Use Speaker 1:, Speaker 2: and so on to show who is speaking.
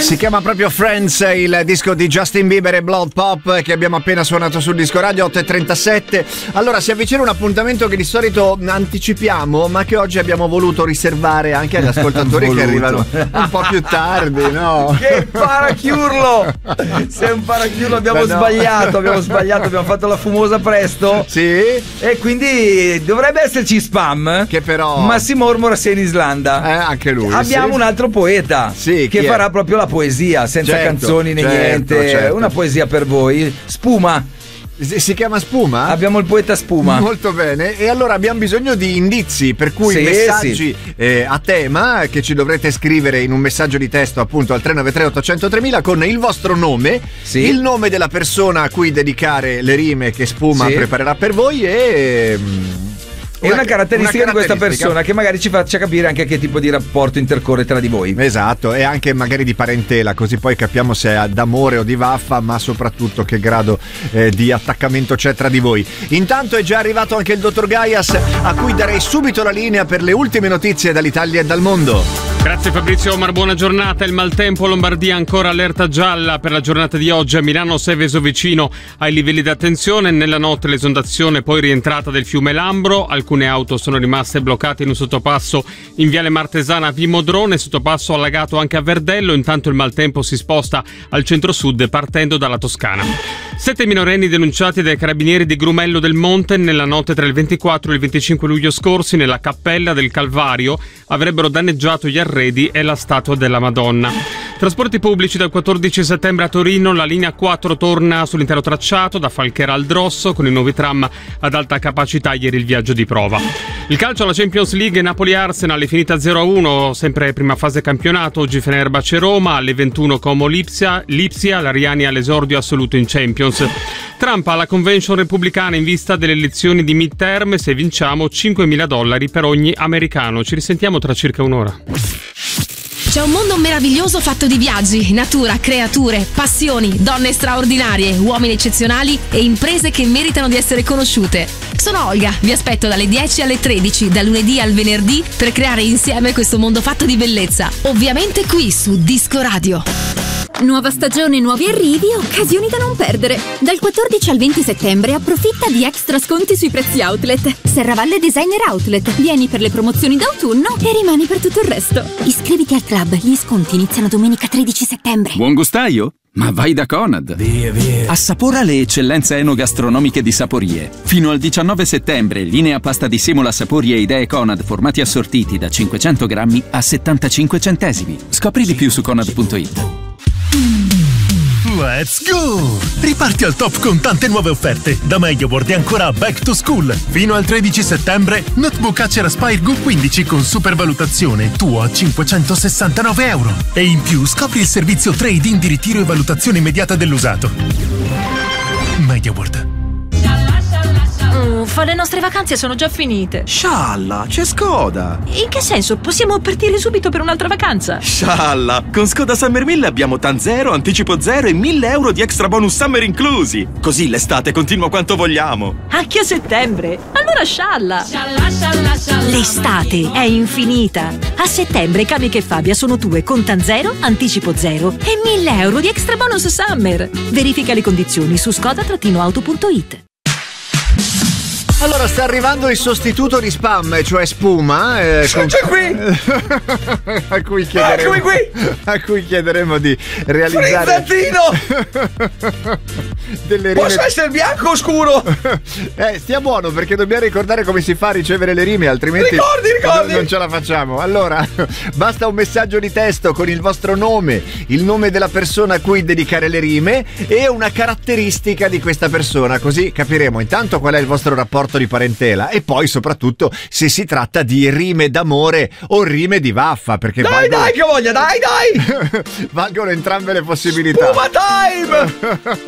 Speaker 1: Si chiama proprio Friends, il disco di Justin Bieber e Blood Pop che abbiamo appena suonato sul Disco Radio 8:37. Allora si avvicina un appuntamento che di solito anticipiamo, ma che oggi abbiamo voluto riservare anche agli ascoltatori che arrivano un po' più tardi, no?
Speaker 2: Che parachiurlo! Sei un parachiurlo, abbiamo sbagliato, abbiamo fatto la fumosa presto.
Speaker 1: Sì.
Speaker 2: E quindi dovrebbe esserci spam.
Speaker 1: Che però
Speaker 2: ma si mormora sia in Islanda.
Speaker 1: Anche lui.
Speaker 2: Abbiamo un altro poeta che farà proprio la poesia, senza canzoni né niente.
Speaker 1: Certo.
Speaker 2: Una poesia per voi. Spuma.
Speaker 1: Si chiama Spuma?
Speaker 2: Abbiamo il poeta Spuma.
Speaker 1: Molto bene. E allora abbiamo bisogno di indizi, per cui messaggi a tema che ci dovrete scrivere in un messaggio di testo appunto al 393 800 3000 con il vostro nome, il nome della persona a cui dedicare le rime che Spuma preparerà per voi e
Speaker 2: una caratteristica di questa persona che magari ci faccia capire anche che tipo di rapporto intercorre tra di voi.
Speaker 1: Esatto, e anche magari di parentela, così poi capiamo se è d'amore o di vaffa, ma soprattutto che grado di attaccamento c'è tra di voi. Intanto è già arrivato anche il dottor Gaias, a cui darei subito la linea per le ultime notizie dall'Italia e dal mondo.
Speaker 3: Grazie Fabrizio Omar, buona giornata. Il maltempo Lombardia ancora allerta gialla per la giornata di oggi. A Milano Seveso vicino ai livelli di attenzione. Nella notte l'esondazione poi rientrata del fiume Lambro. Alcune auto sono rimaste bloccate in un sottopasso in Viale Martesana a Vimodrone, sottopasso allagato anche a Verdello. Intanto il maltempo si sposta al centro-sud partendo dalla Toscana. 7 minorenni denunciati dai carabinieri di Grumello del Monte nella notte tra il 24 e il 25 luglio scorsi nella cappella del Calvario avrebbero danneggiato gli arredi e la statua della Madonna. Trasporti pubblici dal 14 settembre a Torino, la linea 4 torna sull'intero tracciato da Falchera al Drosso con i nuovi tram ad alta capacità, ieri il viaggio di prova. Il calcio alla Champions League, Napoli-Arsenal è finita 0-1, sempre prima fase campionato, oggi Fenerbahce-Roma, alle 21 Como-Lipsia, l'Ariani all'esordio assoluto in Champions. Trump alla convention repubblicana in vista delle elezioni di midterm, se vinciamo $5.000 per ogni americano. Ci risentiamo tra circa un'ora.
Speaker 4: C'è un mondo meraviglioso fatto di viaggi, natura, creature, passioni, donne straordinarie, uomini eccezionali e imprese che meritano di essere conosciute. Sono Olga, vi aspetto dalle 10 alle 13, dal lunedì al venerdì, per creare insieme questo mondo fatto di bellezza. Ovviamente qui su Disco Radio.
Speaker 5: Nuova stagione, nuovi arrivi, occasioni da non perdere. Dal 14 al 20 settembre approfitta di extra sconti sui prezzi outlet. Serravalle Designer Outlet. Vieni per le promozioni d'autunno e rimani per tutto il resto. Iscriviti al club, gli sconti iniziano domenica 13 settembre.
Speaker 6: Buon gustaio? Ma vai da Conad!
Speaker 7: Via.
Speaker 6: Assapora le eccellenze enogastronomiche di Saporie. Fino al 19 settembre, linea pasta di semola Saporie Idee Conad formati assortiti da 500 grammi a 75 centesimi. Scopri di più su conad.it.
Speaker 7: Let's go! Riparti al top con tante nuove offerte. Da MediaWorld e ancora Back to School. Fino al 13 settembre, notebook Acer Aspire Go15 con supervalutazione. Tuo a €569. E in più scopri il servizio trade-in di ritiro e valutazione immediata dell'usato. MediaWorld.
Speaker 8: Uffa, le nostre vacanze sono già finite.
Speaker 9: Scialla, c'è Skoda.
Speaker 8: In che senso? Possiamo partire subito per un'altra vacanza?
Speaker 9: Scialla, con Skoda Summer 1000 abbiamo TAN 0, anticipo 0 e €1.000 di extra bonus summer inclusi. Così l'estate continua quanto vogliamo.
Speaker 8: Anche a settembre? Allora scialla. L'estate è infinita. A settembre Cavic e Fabia sono tue con TAN 0, anticipo 0 e €1.000 di extra bonus summer. Verifica le condizioni su skoda-auto.it.
Speaker 1: Allora sta arrivando il sostituto di spam, cioè Spuma.
Speaker 2: C'è qui!
Speaker 1: a cui chiederemo di realizzare delle rime.
Speaker 2: Posso essere bianco o scuro?
Speaker 1: Stia buono, perché dobbiamo ricordare come si fa a ricevere le rime, altrimenti
Speaker 2: ricordi.
Speaker 1: non ce la facciamo. Allora basta un messaggio di testo con il vostro nome, il nome della persona a cui dedicare le rime e una caratteristica di questa persona, così capiremo intanto qual è il vostro rapporto di parentela e poi soprattutto se si tratta di rime d'amore o rime di vaffa, perché
Speaker 2: dai che voglia, dai
Speaker 1: valgono entrambe le possibilità.
Speaker 2: Spuma time!